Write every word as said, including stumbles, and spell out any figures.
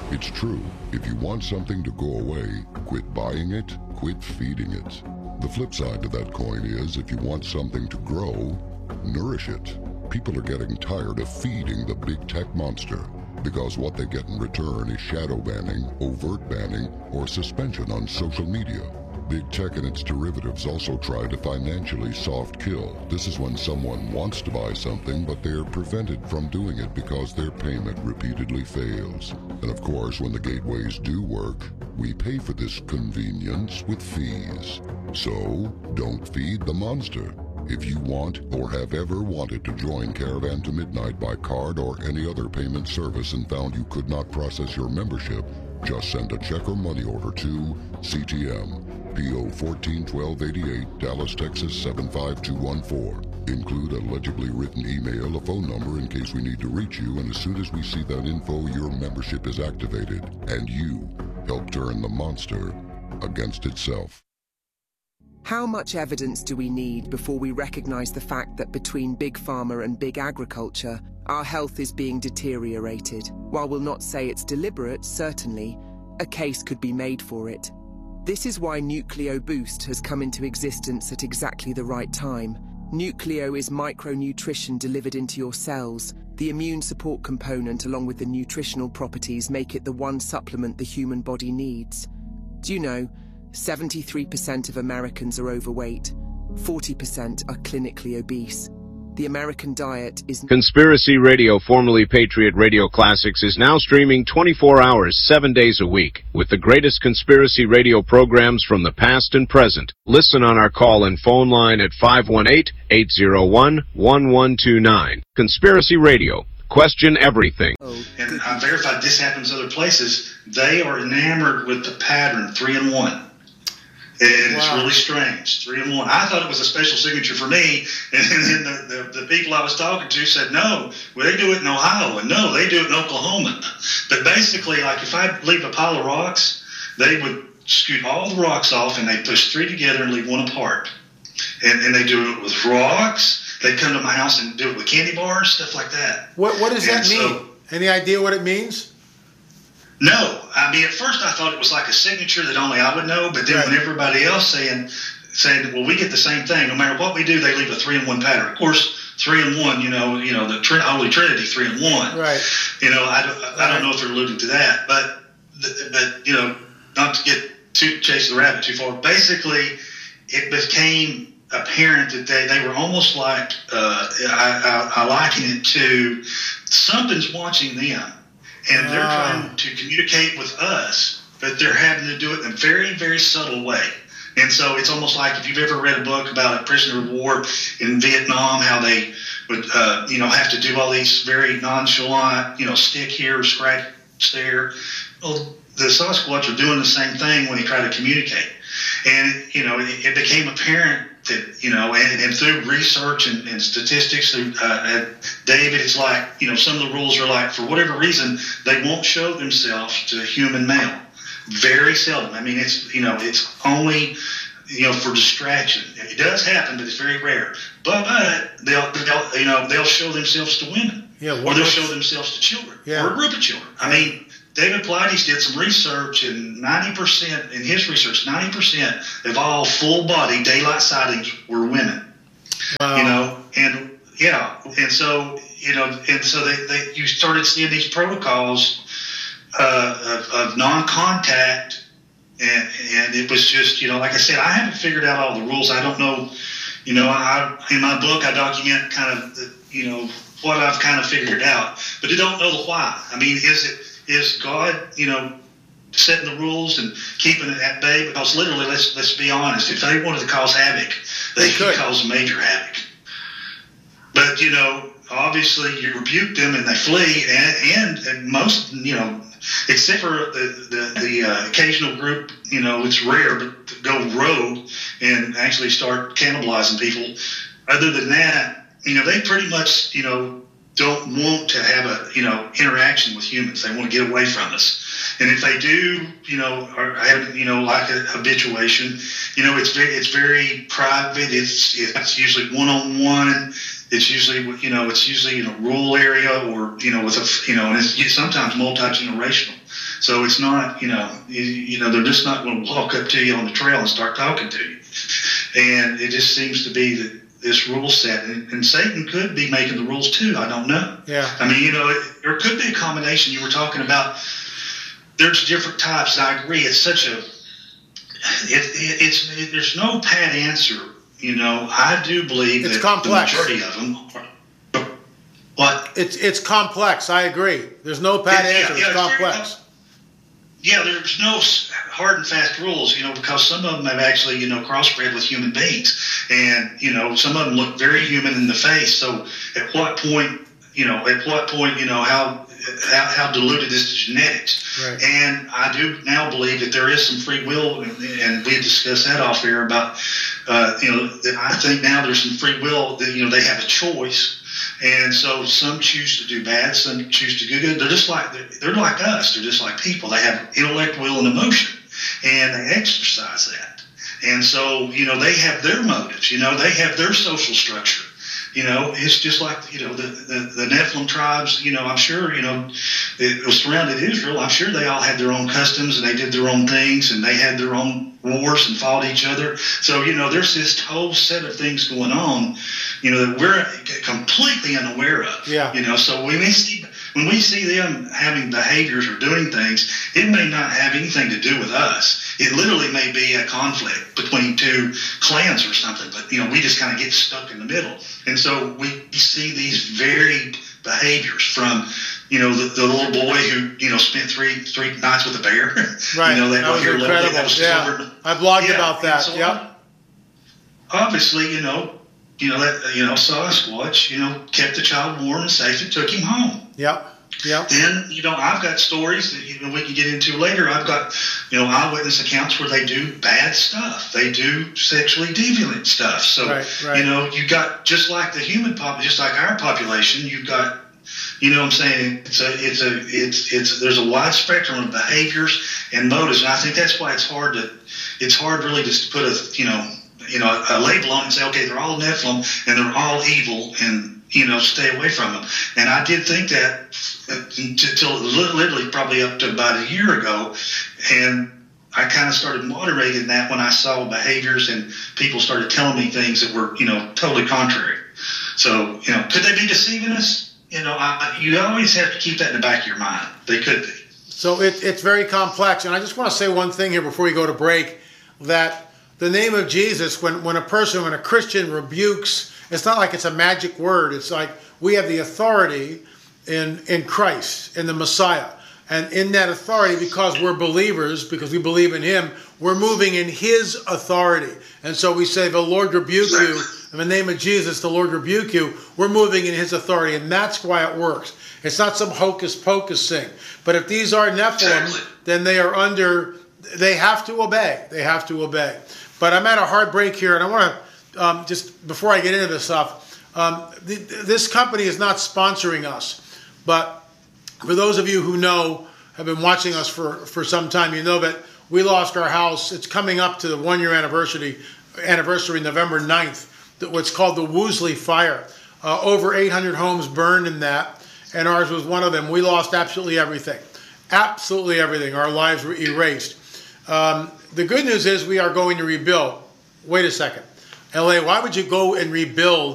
It's true. If you want something to go away, quit buying it, quit feeding it. The flip side to that coin is, if you want something to grow, nourish it. People are getting tired of feeding the big tech monster, because what they get in return is shadow banning, overt banning, or suspension on social media. Big tech and its derivatives also try to financially soft kill. This is when someone wants to buy something, but they're prevented from doing it because their payment repeatedly fails. And of course, when the gateways do work, we pay for this convenience with fees. So, don't feed the monster. If you want or have ever wanted to join Caravan to Midnight by card or any other payment service and found you could not process your membership, just send a check or money order to C T M, P O fourteen twelve eighty-eight, Dallas, Texas seven five two one four. Include a legibly written email, a phone number in case we need to reach you, and as soon as we see that info, your membership is activated, and you help turn the monster against itself. How much evidence do we need before we recognize the fact that between Big Pharma and Big Agriculture, our health is being deteriorated? While we'll not say it's deliberate, certainly, a case could be made for it. This is why Nucleo Boost has come into existence at exactly the right time. Nucleo is micronutrition delivered into your cells. The immune support component along with the nutritional properties make it the one supplement the human body needs. Do you know, seventy-three percent of Americans are overweight, forty percent are clinically obese. The American diet is... Conspiracy Radio, formerly Patriot Radio Classics, is now streaming twenty-four hours, seven days a week, with the greatest conspiracy radio programs from the past and present. Listen on our call-in phone line at five one eight, eight zero one, one one two nine. Conspiracy Radio. Question everything. And I verified this happens other places. They are enamored with the pattern, three and one. And it's wow. really strange, three and one. I thought it was a special signature for me, and then the, the, the people I was talking to said, no, well, they do it in Ohio, and no, they do it in Oklahoma. But basically, like if I leave a pile of rocks, they would scoot all the rocks off, and they push three together and leave one apart. And, and they do it with rocks. They come to my house and do it with candy bars, stuff like that. What, what does and that mean? So, Any idea what it means? No, I mean, at first I thought it was like a signature that only I would know, but then right. when everybody else saying, saying, well, we get the same thing. No matter what we do, they leave a three and one pattern. Of course, three and one, you know, you know, the Trin- Holy Trinity, three and one. Right. You know, I don't, I don't know if they're alluding to that, but, but you know, not to get too chase the rabbit too far. Basically, it became apparent that they, they were almost like uh, I, I, I liken it to something's watching them. And they're uh. trying to communicate with us, but they're having to do it in a very, very subtle way. And so it's almost like if you've ever read a book about a prisoner of war in Vietnam, how they would, uh, you know, have to do all these very nonchalant, you know, stick here, scratch there. Well, the Sasquatch are doing the same thing when they try to communicate. And, you know, it, it became apparent that, you know, and, and through research and, and statistics, through, uh, David, it's like, you know, some of the rules are like, for whatever reason, they won't show themselves to a human male. Very seldom. I mean, it's, you know, it's only, you know, for distraction. It does happen, but it's very rare. But, but they'll, they'll, you know, they'll show themselves to women. Yeah, or they'll show themselves to children. Yeah. Or a group of children. I mean, David Pilates did some research, and ninety percent, in his research, ninety percent of all full-body daylight sightings were women. Wow. You know, and, yeah, and so, you know, and so they, they you started seeing these protocols uh, of, of non-contact, and, and it was just, you know, like I said, I haven't figured out all the rules. I don't know, you know, I, in my book I document kind of, the, you know, what I've kind of figured out, but I don't know the why. I mean, is it, is God, you know, setting the rules and keeping it at bay? Because literally, let's let's be honest, if they wanted to cause havoc, they, they could cause major havoc. But, you know, obviously you rebuke them and they flee, and, and, and most, you know, except for the, the, the uh, occasional group, you know, it's rare, but to go rogue and actually start cannibalizing people. Other than that, you know, they pretty much, you know, don't want to have a, you know, interaction with humans. They want to get away from us. And if they do, you know, or have, you know, like a habituation, you know, it's very, it's very private. It's, it's usually one-on-one. It's usually, you know, it's usually in a rural area or, you know, with a, you know, and it's sometimes multi-generational. So it's not, you know, you, you know, they're just not going to walk up to you on the trail and start talking to you. And it just seems to be that this rule set, and, and Satan could be making the rules too. I don't know. Yeah. I mean, you know, it, there could be a combination. You were talking about. There's different types. And I agree. It's such a. It, it, it's it, there's no pat answer. You know, I do believe it's that complex. the majority of them. Are, what? It's it's complex. I agree. There's no pat Yeah, answer. yeah, It's complex. Yeah, there's no hard and fast rules, you know, because some of them have actually, you know, crossbred with human beings. And, you know, some of them look very human in the face. So at what point, you know, at what point, you know, how how, how diluted is the genetics? Right. And I do now believe that there is some free will, and, and we had discussed that off air about, uh, you know, that I think now there's some free will that, you know, they have a choice. And so some choose to do bad, some choose to do good. They're just like they're, they're like us. They're just like people. They have intellect, will, and emotion, and they exercise that. And so, you know, they have their motives. You know, they have their social structure. You know, it's just like, you know, the, the, the Nephilim tribes, you know, I'm sure, you know, it was surrounded Israel. I'm sure they all had their own customs and they did their own things and they had their own wars and fought each other. So, you know, there's this whole set of things going on, you know, that we're completely unaware of. Yeah. You know, so when we see when we see them having behaviors or doing things, it may not have anything to do with us. It literally may be a conflict between two clans or something, but, you know, we just kind of get stuck in the middle. And so we see these varied behaviors from, you know, the, the little boy who, you know, spent three three nights with a bear. Right. You know, that, that was here incredible. Literally, that was yeah. discovered. I blogged Yeah, about that. and so Yep. Obviously, you know, you know that you know Sasquatch, you know, kept the child warm and safe and took him home. Yep. Yep. Then, you know, I've got stories that, you know, we can get into later. I've got, you know, eyewitness accounts where they do bad stuff. They do sexually deviant stuff. So, Right, right. you know, you got, just like the human pop, just like our population, you've got, you know what I'm saying? It's a, it's a, it's, it's, there's a wide spectrum of behaviors and motives. And I think that's why it's hard to, it's hard really just to put a, you know, you know, a label on it and say, okay, they're all Nephilim and they're all evil and, you know, stay away from them. And I did think that until literally probably up to about a year ago. And I kind of started moderating that when I saw behaviors and people started telling me things that were, you know, totally contrary. So, you know, could they be deceiving us? You know, I, you always have to keep that in the back of your mind. They could be. So it, it's very complex. And I just want to say one thing here before we go to break, that the name of Jesus, when, when a person, when a Christian rebukes, it's not like it's a magic word. It's like we have the authority in in Christ, in the Messiah. And in that authority, because we're believers, because we believe in him, we're moving in his authority. And so we say, the Lord rebuke you. In the name of Jesus, the Lord rebuke you. We're moving in his authority. And that's why it works. It's not some hocus pocus thing. But if these are Nephilim, then they are under, they have to obey. They have to obey. But I'm at a hard break here. And I want to, um, just before I get into this stuff, um, th this company is not sponsoring us. But for those of you who know, have been watching us for, for some time, you know that we lost our house. It's coming up to the one-year anniversary, anniversary November ninth, what's called the Woolsey Fire. Uh, over eight hundred homes burned in that, and ours was one of them. We lost absolutely everything. Absolutely everything. Our lives were erased. Um, the good news is we are going to rebuild. Wait a second. L A, why would you go and rebuild